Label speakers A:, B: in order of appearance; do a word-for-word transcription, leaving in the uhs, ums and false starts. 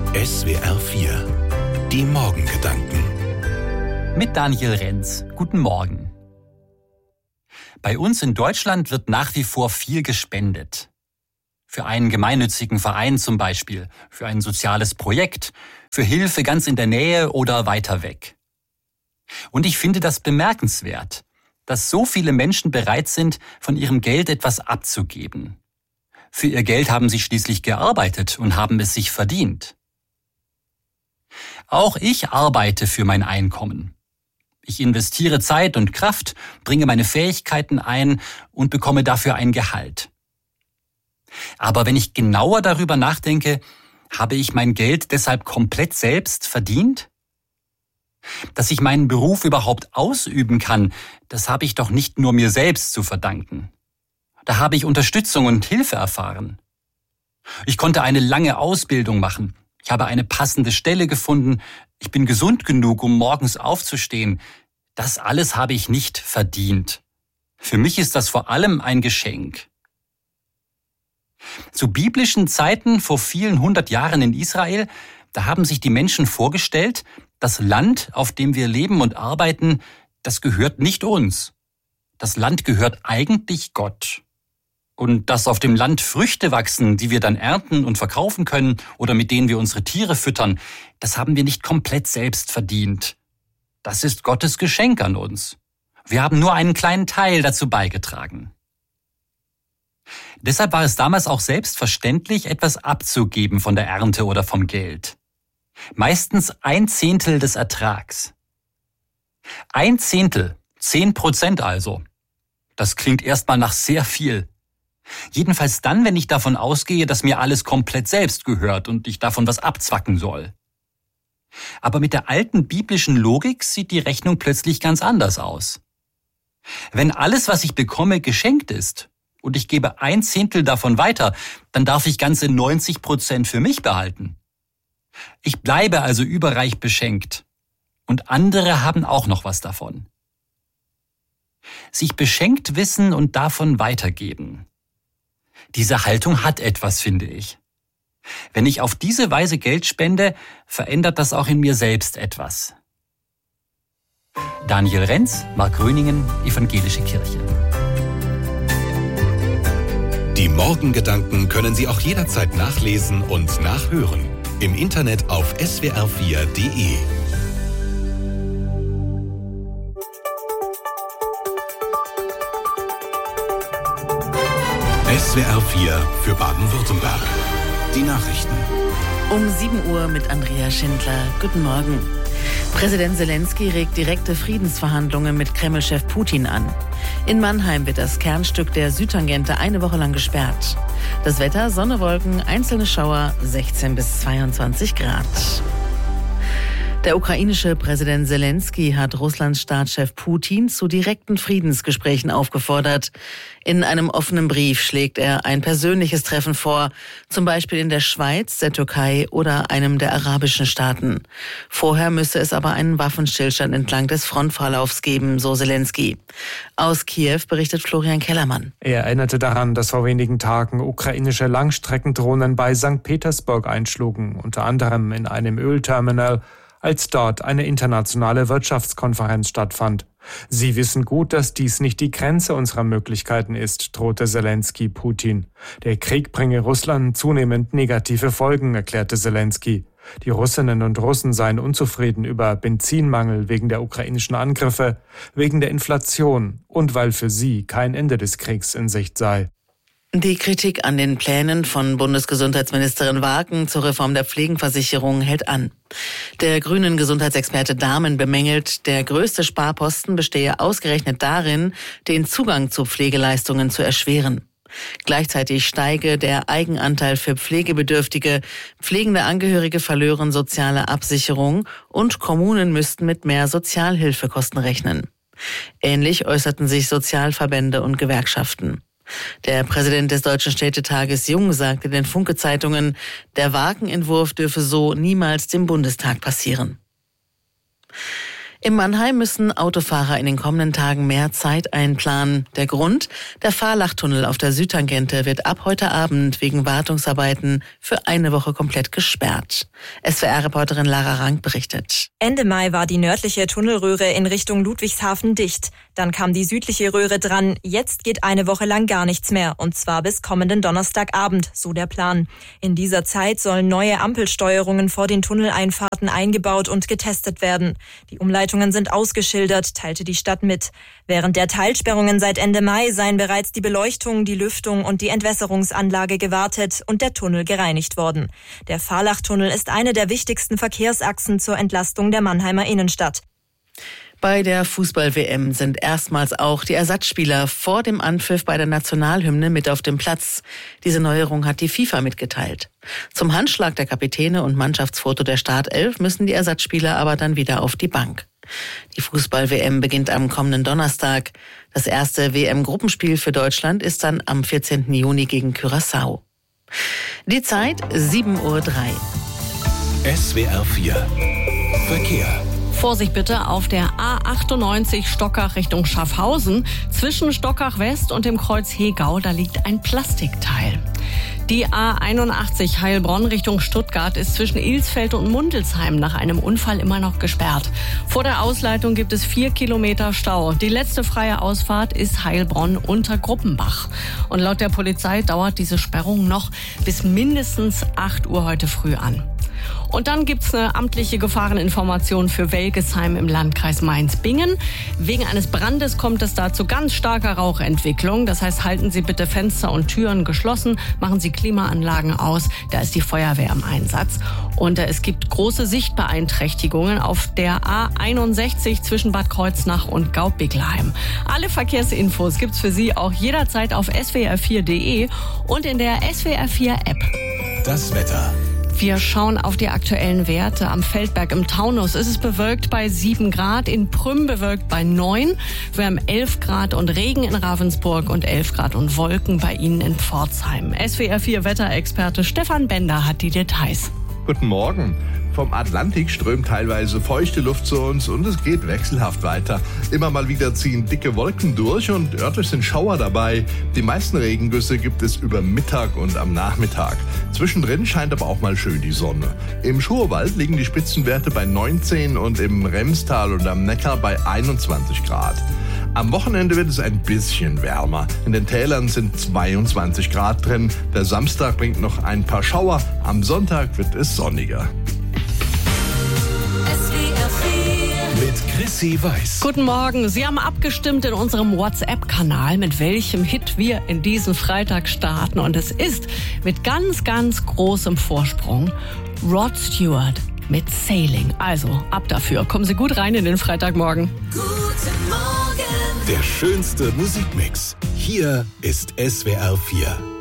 A: S W R vier. Die Morgengedanken.
B: Mit Daniel Renz. Guten Morgen. Bei uns in Deutschland wird nach wie vor viel gespendet. Für einen gemeinnützigen Verein zum Beispiel, für ein soziales Projekt, für Hilfe ganz in der Nähe oder weiter weg. Und ich finde das bemerkenswert, dass so viele Menschen bereit sind, von ihrem Geld etwas abzugeben. Für ihr Geld haben sie schließlich gearbeitet und haben es sich verdient. Auch ich arbeite für mein Einkommen. Ich investiere Zeit und Kraft, bringe meine Fähigkeiten ein und bekomme dafür ein Gehalt. Aber wenn ich genauer darüber nachdenke, habe ich mein Geld deshalb komplett selbst verdient? Dass ich meinen Beruf überhaupt ausüben kann, das habe ich doch nicht nur mir selbst zu verdanken. Da habe ich Unterstützung und Hilfe erfahren. Ich konnte eine lange Ausbildung machen. Ich habe eine passende Stelle gefunden. Ich bin gesund genug, um morgens aufzustehen. Das alles habe ich nicht verdient. Für mich ist das vor allem ein Geschenk. Zu biblischen Zeiten vor vielen hundert Jahren in Israel, da haben sich die Menschen vorgestellt, das Land, auf dem wir leben und arbeiten, das gehört nicht uns. Das Land gehört eigentlich Gott. Und dass auf dem Land Früchte wachsen, die wir dann ernten und verkaufen können oder mit denen wir unsere Tiere füttern, das haben wir nicht komplett selbst verdient. Das ist Gottes Geschenk an uns. Wir haben nur einen kleinen Teil dazu beigetragen. Deshalb war es damals auch selbstverständlich, etwas abzugeben von der Ernte oder vom Geld. Meistens ein Zehntel des Ertrags. Ein Zehntel, zehn Prozent also. Das klingt erstmal nach sehr viel. Jedenfalls dann, wenn ich davon ausgehe, dass mir alles komplett selbst gehört und ich davon was abzwacken soll. Aber mit der alten biblischen Logik sieht die Rechnung plötzlich ganz anders aus. Wenn alles, was ich bekomme, geschenkt ist und ich gebe ein Zehntel davon weiter, dann darf ich ganze neunzig Prozent für mich behalten. Ich bleibe also überreich beschenkt und andere haben auch noch was davon. Sich beschenkt wissen und davon weitergeben. Diese Haltung hat etwas, finde ich. Wenn ich auf diese Weise Geld spende, verändert das auch in mir selbst etwas. Daniel Renz, Markgröningen, Evangelische Kirche.
A: Die Morgengedanken können Sie auch jederzeit nachlesen und nachhören. Im Internet auf S W R vier Punkt de. S W R vier für Baden-Württemberg. Die Nachrichten.
C: Um sieben Uhr mit Andrea Schindler. Guten Morgen. Präsident Zelensky regt direkte Friedensverhandlungen mit Kreml-Chef Putin an. In Mannheim wird das Kernstück der Südtangente eine Woche lang gesperrt. Das Wetter, Sonne, Wolken, einzelne Schauer, sechzehn bis zweiundzwanzig Grad. Der ukrainische Präsident Zelensky hat Russlands Staatschef Putin zu direkten Friedensgesprächen aufgefordert. In einem offenen Brief schlägt er ein persönliches Treffen vor, zum Beispiel in der Schweiz, der Türkei oder einem der arabischen Staaten. Vorher müsse es aber einen Waffenstillstand entlang des Frontverlaufs geben, so Zelensky. Aus Kiew berichtet Florian Kellermann.
D: Er erinnerte daran, dass vor wenigen Tagen ukrainische Langstreckendrohnen bei Sankt Petersburg einschlugen, unter anderem in einem Ölterminal, als dort eine internationale Wirtschaftskonferenz stattfand. Sie wissen gut, dass dies nicht die Grenze unserer Möglichkeiten ist, drohte Zelensky Putin. Der Krieg bringe Russland zunehmend negative Folgen, erklärte Zelensky. Die Russinnen und Russen seien unzufrieden über Benzinmangel wegen der ukrainischen Angriffe, wegen der Inflation und weil für sie kein Ende des Kriegs in Sicht sei.
C: Die Kritik an den Plänen von Bundesgesundheitsministerin Wagen zur Reform der Pflegenversicherung hält an. Der grünen Gesundheitsexperte Dahmen bemängelt, der größte Sparposten bestehe ausgerechnet darin, den Zugang zu Pflegeleistungen zu erschweren. Gleichzeitig steige der Eigenanteil für Pflegebedürftige, pflegende Angehörige verlören soziale Absicherung und Kommunen müssten mit mehr Sozialhilfekosten rechnen. Ähnlich äußerten sich Sozialverbände und Gewerkschaften. Der Präsident des Deutschen Städtetages Jung sagte den Funke-Zeitungen, der Wagen-Entwurf dürfe so niemals dem Bundestag passieren. In Mannheim müssen Autofahrer in den kommenden Tagen mehr Zeit einplanen. Der Grund? Der Fahrlachtunnel auf der Südtangente wird ab heute Abend wegen Wartungsarbeiten für eine Woche komplett gesperrt. S W R-Reporterin Lara Rank berichtet.
E: Ende Mai war die nördliche Tunnelröhre in Richtung Ludwigshafen dicht. Dann kam die südliche Röhre dran. Jetzt geht eine Woche lang gar nichts mehr. Und zwar bis kommenden Donnerstagabend, so der Plan. In dieser Zeit sollen neue Ampelsteuerungen vor den Tunneleinfahrten eingebaut und getestet werden. Die Umleitung sind ausgeschildert, teilte die Stadt mit. Während der Teilsperrungen seit Ende Mai seien bereits die Beleuchtung, die Lüftung und die Entwässerungsanlage gewartet und der Tunnel gereinigt worden. Der Fahrlachtunnel ist eine der wichtigsten Verkehrsachsen zur Entlastung der Mannheimer Innenstadt.
C: Bei der Fußball-W M sind erstmals auch die Ersatzspieler vor dem Anpfiff bei der Nationalhymne mit auf dem Platz. Diese Neuerung hat die FIFA mitgeteilt. Zum Handschlag der Kapitäne und Mannschaftsfoto der Startelf müssen die Ersatzspieler aber dann wieder auf die Bank. Die Fußball-W M beginnt am kommenden Donnerstag. Das erste W M-Gruppenspiel für Deutschland ist dann am vierzehnten Juni gegen Curaçao. Die Zeit sieben Uhr drei.
A: S W R vier Verkehr.
F: Vorsicht bitte auf der A achtundneunzig Stockach Richtung Schaffhausen. Zwischen Stockach West und dem Kreuz Hegau, da liegt ein Plastikteil. Die A einundachtzig Heilbronn Richtung Stuttgart ist zwischen Ilsfeld und Mundelsheim nach einem Unfall immer noch gesperrt. Vor der Ausleitung gibt es vier Kilometer Stau. Die letzte freie Ausfahrt ist Heilbronn unter Gruppenbach. Und laut der Polizei dauert diese Sperrung noch bis mindestens acht Uhr heute früh an. Und dann gibt's eine amtliche Gefahreninformation für Welgesheim im Landkreis Mainz-Bingen. Wegen eines Brandes kommt es da zu ganz starker Rauchentwicklung. Das heißt, halten Sie bitte Fenster und Türen geschlossen, machen Sie Klimaanlagen aus. Da ist die Feuerwehr im Einsatz. Und es gibt große Sichtbeeinträchtigungen auf der A einundsechzig zwischen Bad Kreuznach und Gaubigleim. Alle Verkehrsinfos gibt's für Sie auch jederzeit auf S W R vier Punkt de und in der S W R vier App.
A: Das Wetter.
F: Wir schauen auf die aktuellen Werte. Am Feldberg im Taunus ist es bewölkt bei sieben Grad, in Prüm bewölkt bei neun. Wir haben elf Grad und Regen in Ravensburg und elf Grad und Wolken bei Ihnen in Pforzheim. S W R vier Wetterexperte Stefan Bender hat die Details.
G: Guten Morgen. Vom Atlantik strömt teilweise feuchte Luft zu uns und es geht wechselhaft weiter. Immer mal wieder ziehen dicke Wolken durch und örtlich sind Schauer dabei. Die meisten Regengüsse gibt es über Mittag und am Nachmittag. Zwischendrin scheint aber auch mal schön die Sonne. Im Schurwald liegen die Spitzenwerte bei neunzehn und im Remstal und am Neckar bei einundzwanzig Grad. Am Wochenende wird es ein bisschen wärmer. In den Tälern sind zweiundzwanzig Grad drin. Der Samstag bringt noch ein paar Schauer. Am Sonntag wird es sonniger.
A: Mit Chrissy Weiß.
F: Guten Morgen. Sie haben abgestimmt in unserem WhatsApp-Kanal, mit welchem Hit wir in diesen Freitag starten. Und es ist mit ganz, ganz großem Vorsprung Rod Stewart mit Sailing. Also ab dafür. Kommen Sie gut rein in den Freitagmorgen.
A: Guten Morgen. Der schönste Musikmix. Hier ist S W R vier.